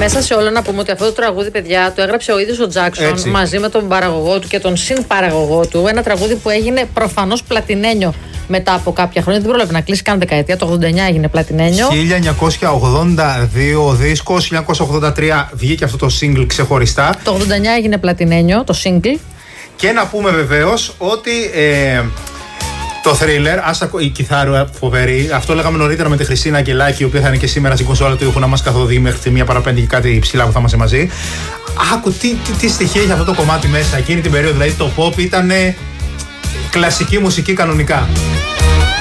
Μέσα σε όλα να πούμε ότι αυτό το τραγούδι, παιδιά, το έγραψε ο ίδιος ο Τζάκσον μαζί με τον παραγωγό του και τον συμπαραγωγό του. Ένα τραγούδι που έγινε προφανώς πλατινένιο μετά από κάποια χρόνια. Δεν πρόλαβε να κλείσει καν δεκαετία. Το 89 έγινε πλατινένιο. 1982 ο δίσκος, 1983 βγήκε αυτό το single ξεχωριστά. Το 89 έγινε πλατινένιο, το single. Και να πούμε βεβαίως ότι το Thriller, η κιθάρα φοβερή, αυτό λέγαμε νωρίτερα με τη Χριστίνα Αγγελάκη, η οποία θα είναι και σήμερα στην κονσόλα του ήχου να μας καθοδηγεί μέχρι τη 1 και κάτι ψηλά που θα είμαστε μαζί. Άκου τι στοιχεία έχει αυτό το κομμάτι μέσα. Εκείνη την περίοδο, δηλαδή το pop ήταν κλασική μουσική κανονικά.